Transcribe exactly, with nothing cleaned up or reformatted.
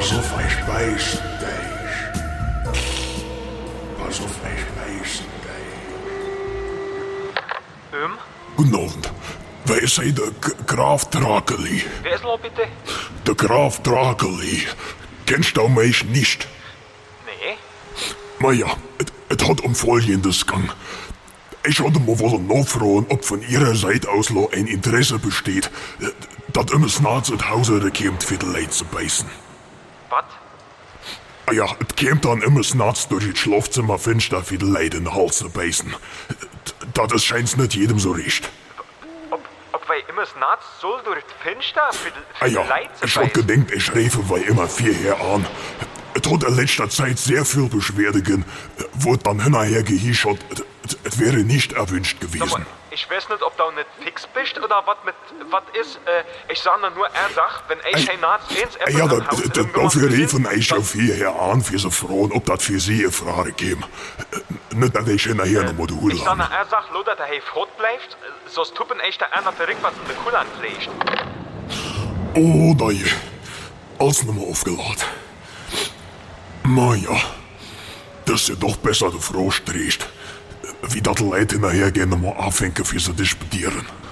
Pass auf, ich beiß dich. Pass auf, ich beiß dich. Ähm? Guten Abend. Wer ist hier der G Graf Drakeli? Wer ist noch bitte? Der Graf Drakeli. Kennst du mich nicht? Nee. Na ja, es hat um Folgendes gegangen. Ich hatte mal wollen nachfragen, ob von Ihrer Seite aus noch ein Interesse besteht, dass immer Snarz in Hause kommt, für die Leute zu beißen. Was? Ah ja, es kommt dann immer Snarz durch das Schlafzimmer finster für die Leute in den Hals zu beißen. Das scheint's nicht jedem so recht. Ob, ob wir immer das Narz soll durch das Fenster für die, für Ah ja, die Leute zu ich hab beißen? gedenkt, ich schreife weil immer vierher an. Es hat in letzter Zeit sehr viel Beschwerde gegeben, wurde dann hinterher gehischert, es wäre nicht erwünscht Sag gewesen. mal, ich weiß nicht, ob du nicht fix bist oder was mit was ist. Äh, ich sag nur eine Sache, wenn ich ein Narz ins Ah ja, da, da, dafür riefen ich schon vierher an, für so Frauen, ob das für sie eine Frage käme. Nicht, dass ich hinterher noch mal die Hut Ich sag nur lang. eine Sache, Lothar, der hey fort bleibt, sonst tuppen echt der einer verrückt, was in der Kuhl anfliegt. Oh, nein. Alles nochmal aufgeladen. Na ja, das ist ja doch besser, du Frau stehst. Wie das Leute hinterher gehen, nochmal anfangen, für sie disputieren.